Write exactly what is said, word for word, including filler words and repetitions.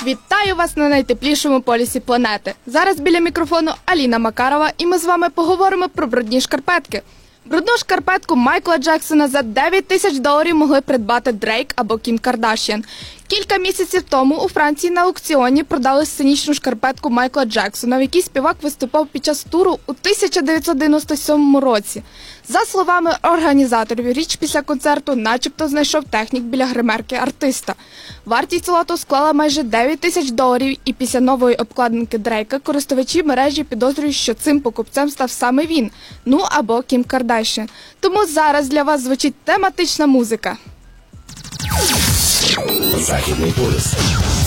Вітаю вас на найтеплішому полюсі планети. Зараз біля мікрофону Аліна Макарова, і ми з вами поговоримо про брудні шкарпетки. Брудну шкарпетку Майкла Джексона за дев'ять тисяч доларів могли придбати Дрейк або Кім Кардаш'ян. Кілька місяців тому у Франції на аукціоні продали сценічну шкарпетку Майкла Джексона, в якій співак виступав під час туру у тисяча дев'ятсот дев'яносто сьомому році. За словами організаторів, річ після концерту начебто знайшов технік біля гримерки артиста. Вартість лоту склала майже дев'ять тисяч доларів, і після нової обкладинки Дрейка користувачі мережі підозрюють, що цим покупцем став саме він, ну або Кім Кардаш'ян. Тому зараз для вас звучить тематична музика. Західний полюс.